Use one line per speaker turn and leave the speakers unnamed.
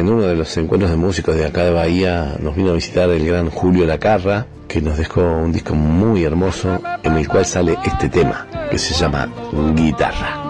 en uno de los encuentros de músicos de acá de Bahía nos vino a visitar el gran Julio Lacarra, que nos dejó un disco muy hermoso en el cual sale este tema que se llama Guitarra.